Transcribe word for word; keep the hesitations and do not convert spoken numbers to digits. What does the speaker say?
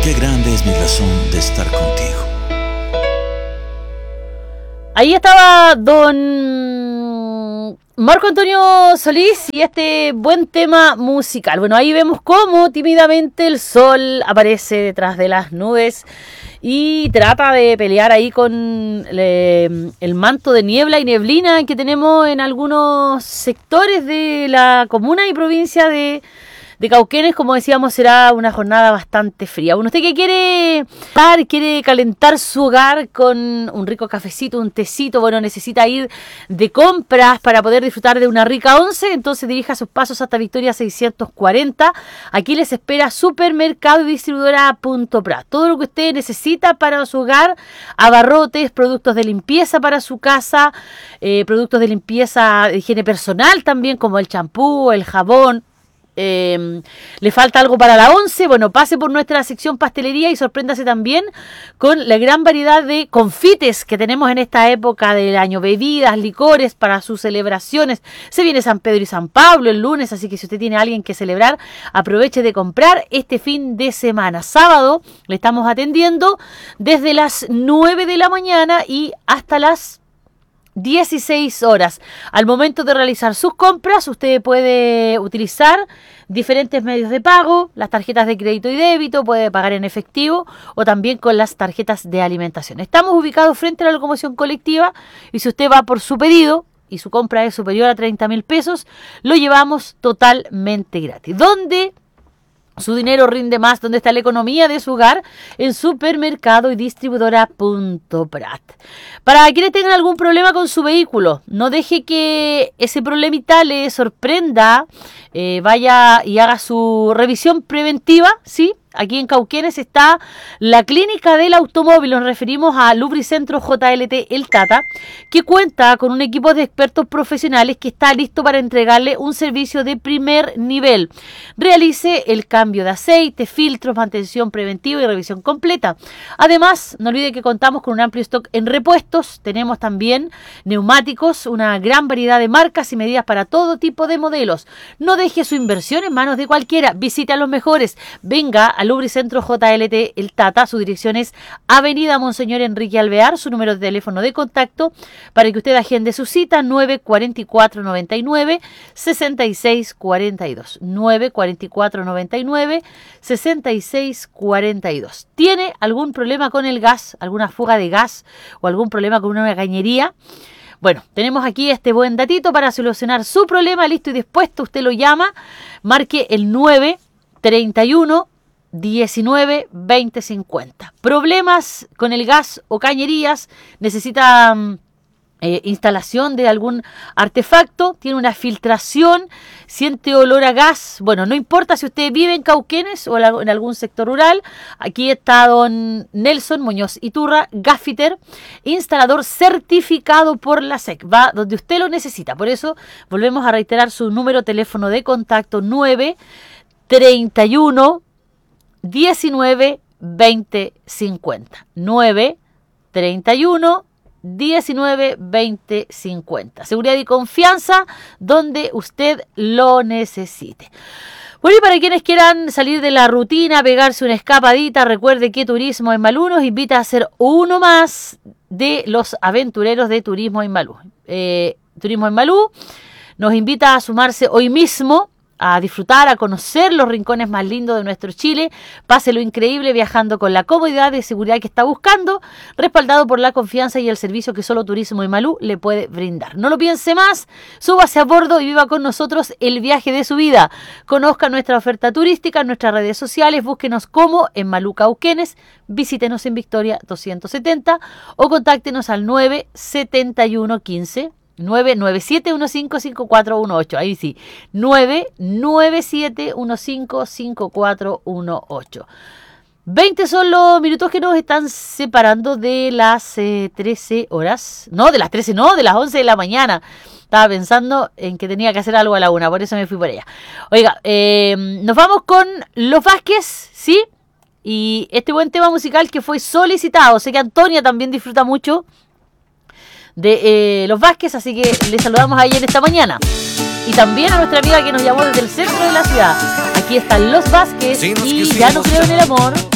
Qué grande es mi razón de estar contigo. Ahí estaba don Marco Antonio Solís y este buen tema musical. Bueno, ahí vemos cómo tímidamente el sol aparece detrás de las nubes y trata de pelear ahí con le, el manto de niebla y neblina que tenemos en algunos sectores de la comuna y provincia de, de Cauquenes. Como decíamos, será una jornada bastante fría. Bueno, usted que quiere estar, quiere calentar su hogar con un rico cafecito, un tecito, bueno, necesita ir de compras para poder disfrutar de una rica once, entonces dirija sus pasos hasta Victoria seiscientos cuarenta. Aquí les espera Supermercado y Distribuidora Punto Prat. Todo lo que usted necesita para su hogar, abarrotes, productos de limpieza para su casa, eh, productos de limpieza de higiene personal también, como el champú, el jabón. Eh, le falta algo para la once, bueno, pase por nuestra sección pastelería y sorpréndase también con la gran variedad de confites que tenemos en esta época del año, bebidas, licores para sus celebraciones. Se viene San Pedro y San Pablo el lunes, así que si usted tiene a alguien que celebrar, aproveche de comprar este fin de semana. Sábado le estamos atendiendo desde las nueve de la mañana y hasta las dieciséis horas. Al momento de realizar sus compras, usted puede utilizar diferentes medios de pago, las tarjetas de crédito y débito, puede pagar en efectivo o también con las tarjetas de alimentación. Estamos ubicados frente a la locomoción colectiva y si usted va por su pedido y su compra es superior a treinta mil pesos, lo llevamos totalmente gratis. ¿Dónde su dinero rinde más? ¿Dónde está la economía de su hogar? En Supermercado y Distribuidora Punto Prat. Para quienes tengan algún problema con su vehículo, no deje que ese problemita le sorprenda, eh, vaya y haga su revisión preventiva, ¿sí? Aquí en Cauquenes está la clínica del automóvil. Nos referimos a Lubricentro J L T El Tata, que cuenta con un equipo de expertos profesionales que está listo para entregarle un servicio de primer nivel. Realice el cambio de aceite, filtros, mantención preventiva y revisión completa. Además, no olvide que contamos con un amplio stock en repuestos. Tenemos también neumáticos, una gran variedad de marcas y medidas para todo tipo de modelos. No deje su inversión en manos de cualquiera. Visite a los mejores. Venga a Lubricentro J L T El Tata. Su dirección es Avenida Monseñor Enrique Alvear. Su número de teléfono de contacto para que usted agende su cita: nueve cuatro cuatro, noventa y nueve, sesenta y seis cuarenta y dos. nueve cuatro cuatro, noventa y nueve, sesenta y seis cuarenta y dos. ¿Tiene algún problema con el gas, alguna fuga de gas o algún problema con una cañería? Bueno, tenemos aquí este buen datito para solucionar su problema. Listo y dispuesto, usted lo llama, marque el nueve treinta y uno, diecinueve, veinte, cincuenta. Problemas con el gas o cañerías, necesita eh, instalación de algún artefacto, tiene una filtración, siente olor a gas. Bueno, no importa si usted vive en Cauquenes o en algún sector rural, aquí está don Nelson Muñoz Iturra, Gaffiter, instalador certificado por la S E C. Va donde usted lo necesita. Por eso volvemos a reiterar su número de teléfono de contacto: nueve treinta y uno, diecinueve, veinte, cincuenta. nueve treinta y uno, diecinueve, veinte, cincuenta. Seguridad y confianza donde usted lo necesite. Bueno, y para quienes quieran salir de la rutina, pegarse una escapadita, recuerde que Turismo en Malú nos invita a ser uno más de los aventureros de Turismo en Malú. Eh, Turismo en Malú nos invita a sumarse hoy mismo, a disfrutar, a conocer los rincones más lindos de nuestro Chile. Pase lo increíble viajando con la comodidad y seguridad que está buscando, respaldado por la confianza y el servicio que solo Turismo en Malú le puede brindar. No lo piense más, súbase a bordo y viva con nosotros el viaje de su vida. Conozca nuestra oferta turística en nuestras redes sociales, búsquenos como en Malú Cauquenes, visítenos en Victoria doscientos setenta o contáctenos al nueve setenta y uno, quince, nueve nueve siete uno cinco cinco cuatro uno ocho. Ahí sí, nueve nueve siete uno cinco cinco cuatro uno ocho. veinte son los minutos que nos están separando de las eh, trece horas. No, de las trece, no, de las once de la mañana. Estaba pensando en que tenía que hacer algo a la una, por eso me fui por allá. Oiga, eh, nos vamos con Los Vázquez, ¿sí? Y este buen tema musical que fue solicitado. Sé que Antonia también disfruta mucho de eh, Los Vázquez, así que le saludamos a ella en esta mañana. Y también a nuestra amiga que nos llamó desde el centro de la ciudad. Aquí están Los Vázquez y Ya no creo en el amor.